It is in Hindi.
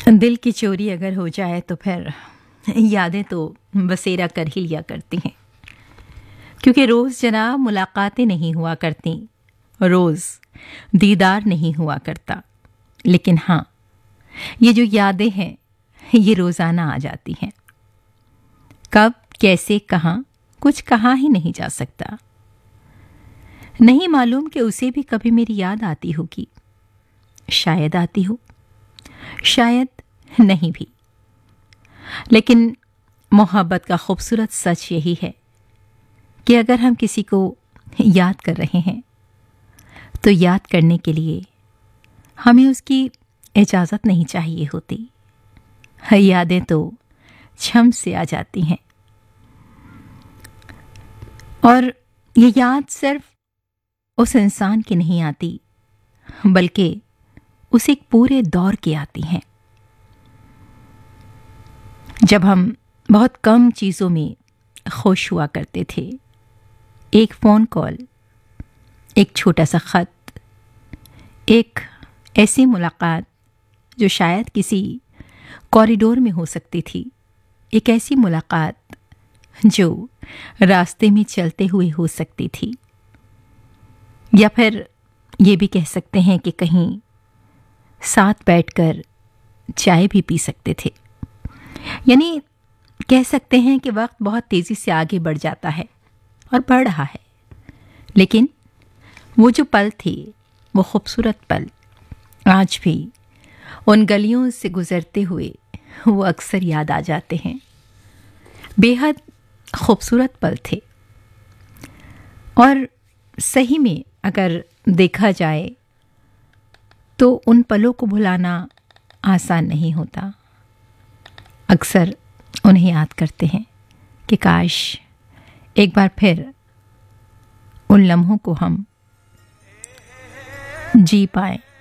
दिल की चोरी अगर हो जाए तो फिर यादें तो बसेरा कर ही लिया करती हैं, क्योंकि रोज़ जनाब मुलाकातें नहीं हुआ करती, रोज़ दीदार नहीं हुआ करता। लेकिन हाँ, ये जो यादें हैं ये रोज़ाना आ जाती हैं। कब, कैसे, कहाँ, कुछ कहा ही नहीं जा सकता। नहीं मालूम कि उसे भी कभी मेरी याद आती होगी। शायद आती हो, शायद नहीं भी। लेकिन मोहब्बत का खूबसूरत सच यही है कि अगर हम किसी को याद कर रहे हैं तो याद करने के लिए हमें उसकी इजाज़त नहीं चाहिए होती। यादें तो छम से आ जाती हैं, और ये याद सिर्फ उस इंसान की नहीं आती, बल्कि उस एक पूरे दौर की आती हैं। जब हम बहुत कम चीज़ों में खुश हुआ करते थे, एक फ़ोन कॉल, एक छोटा सा ख़त, एक ऐसी मुलाकात जो शायद किसी कॉरिडोर में हो सकती थी, एक ऐसी मुलाकात जो रास्ते में चलते हुए हो सकती थी, या फिर ये भी कह सकते हैं कि कहीं साथ बैठकर चाय भी पी सकते थे। यानी कह सकते हैं कि वक्त बहुत तेज़ी से आगे बढ़ जाता है और बढ़ रहा है, लेकिन वो जो पल थे, वो खूबसूरत पल आज भी उन गलियों से गुजरते हुए वो अक्सर याद आ जाते हैं। बेहद खूबसूरत पल थे, और सही में अगर देखा जाए तो उन पलों को भुलाना आसान नहीं होता। अक्सर उन्हें याद करते हैं कि काश एक बार फिर उन लम्हों को हम जी पाएं।